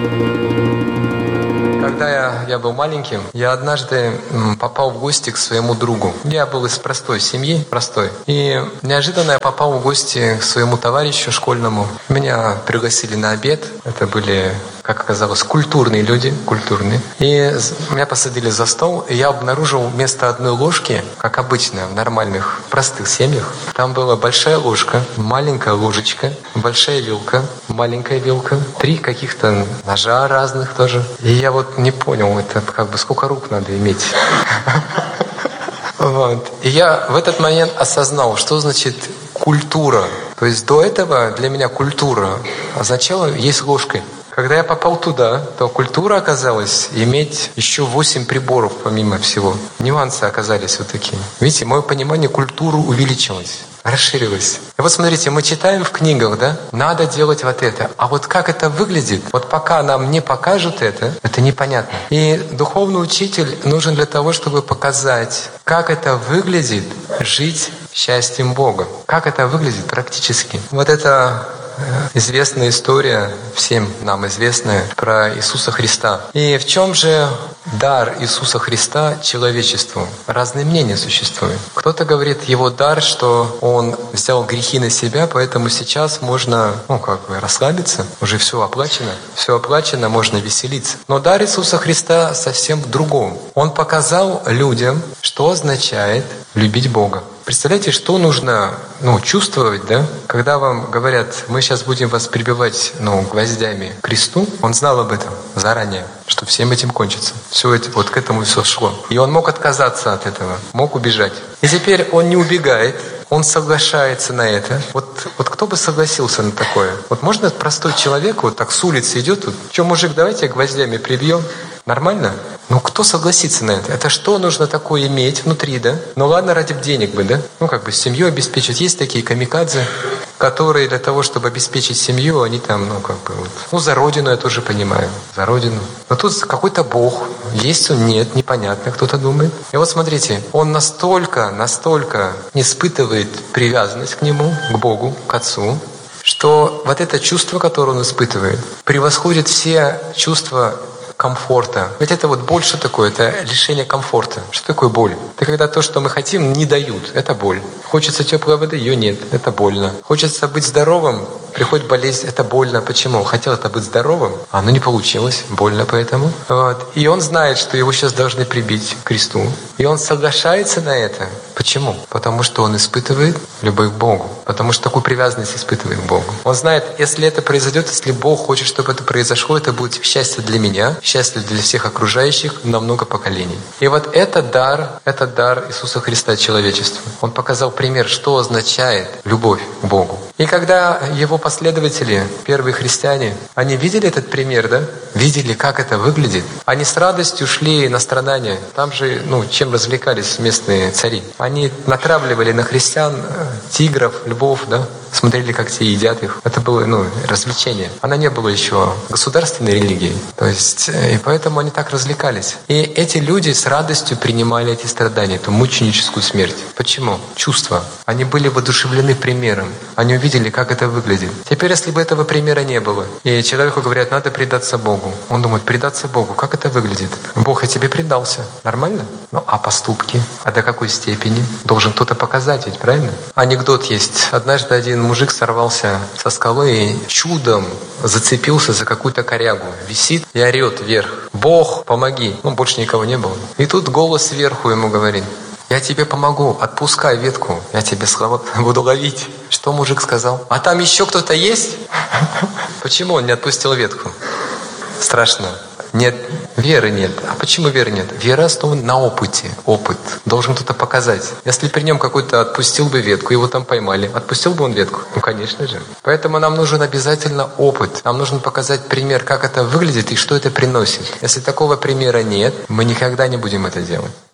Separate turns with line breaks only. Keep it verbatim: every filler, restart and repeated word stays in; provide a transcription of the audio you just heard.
Когда я, я был маленьким, я однажды м, попал в гости к своему другу. Я был из простой семьи, простой. И неожиданно я попал в гости к своему товарищу школьному. Меня пригласили на обед. Это были, как оказалось, культурные люди, культурные. И меня посадили за стол, и я обнаружил вместо одной ложки, как обычно в нормальных, простых семьях, там была большая ложка, маленькая ложечка, большая вилка, маленькая вилка, три каких-то ножа разных тоже. И я вот не понял, это как бы сколько рук надо иметь. Вот. И я в этот момент осознал, что значит культура. То есть до этого для меня культура означала есть ложкой. Когда я попал туда, то культура оказалась иметь еще восемь приборов помимо всего. Нюансы оказались вот такие. Видите, мое понимание культуры увеличилось, расширилось. И вот смотрите, мы читаем в книгах, да, надо делать вот это. А вот как это выглядит, вот пока нам не покажут это, это непонятно. И духовный учитель нужен для того, чтобы показать, как это выглядит жить счастьем Бога. Как это выглядит практически. Вот это известная история, всем нам известная, про Иисуса Христа. И в чем же дар Иисуса Христа человечеству? Разные мнения существуют. Кто-то говорит, его дар, что он взял грехи на себя, поэтому сейчас можно, ну, как бы расслабиться, уже все оплачено, все оплачено, можно веселиться. Но дар Иисуса Христа совсем в другом. Он показал людям, что означает любить Бога. Представляете, что нужно, ну, чувствовать, да? Когда вам говорят, мы сейчас будем вас прибивать, ну, гвоздями к кресту, он знал об этом заранее, что всем этим кончится. Все это, вот к этому все шло. И он мог отказаться от этого, мог убежать. И теперь он не убегает, он соглашается на это. Вот, вот кто бы согласился на такое? Вот можно простой человек вот так с улицы идет, вот, что, мужик, давайте гвоздями прибьем? Нормально? Ну, кто согласится на это? Это что нужно такое иметь внутри, да? Ну, ладно, ради денег бы, да? Ну, как бы семью обеспечить. Есть такие камикадзе, которые для того, чтобы обеспечить семью, они там, ну, как бы вот... Ну, за родину я тоже понимаю. За родину. Но тут какой-то Бог. Есть он? Нет. Непонятно, кто-то думает. И вот смотрите, он настолько, настолько не испытывает привязанность к нему, к Богу, к Отцу, что вот это чувство, которое он испытывает, превосходит все чувства комфорта. Ведь это вот боль, что такое? Это лишение комфорта. Что такое боль? Это когда то, что мы хотим, не дают. Это боль. Хочется теплой воды, ее нет. Это больно. Хочется быть здоровым, приходит болезнь, это больно. Почему? Хотел это быть здоровым, а оно не получилось. Больно поэтому. Вот. И он знает, что его сейчас должны прибить к кресту. И он соглашается на это. Почему? Потому что он испытывает любовь к Богу. Потому что такую привязанность испытывает к Богу. Он знает, если это произойдет, если Бог хочет, чтобы это произошло, это будет счастье для меня, счастье для всех окружающих на много поколений. И вот это дар, это дар Иисуса Христа человечеству. Он показал пример, что означает любовь к Богу. И когда его последователи, первые христиане, они видели этот пример, да? Видели, как это выглядит. Они с радостью шли на страдания. Там же, ну, чем развлекались местные цари. Они натравливали на христиан тигров, львов, да? Смотрели, как те едят их. Это было, ну, развлечение. Она не была еще государственной религией. То есть, и поэтому они так развлекались. И эти люди с радостью принимали эти страдания, эту мученическую смерть. Почему? Чувства. Они были воодушевлены примером. Они увидели, как это выглядит. Теперь, если бы этого примера не было, и человеку говорят, надо предаться Богу. Он думает, предаться Богу, как это выглядит? Бог, я тебе предался. Нормально? Ну, а поступки? А до какой степени? Должен кто-то показать ведь, правильно? Анекдот есть. Однажды один мужик сорвался со скалы и чудом зацепился за какую-то корягу. Висит и орет вверх. Бог, помоги. Ну, больше никого не было. И тут голос сверху ему говорит, я тебе помогу, отпускай ветку, я тебе слова буду ловить. Что мужик сказал? А там еще кто-то есть? Почему он не отпустил ветку? Страшно. Нет, веры нет. А почему веры нет? Вера основана на опыте. Опыт. Должен кто-то показать. Если при нем какой-то отпустил бы ветку, его там поймали, отпустил бы он ветку? Ну, конечно же. Поэтому нам нужен обязательно опыт. Нам нужно показать пример, как это выглядит и что это приносит. Если такого примера нет, мы никогда не будем это делать.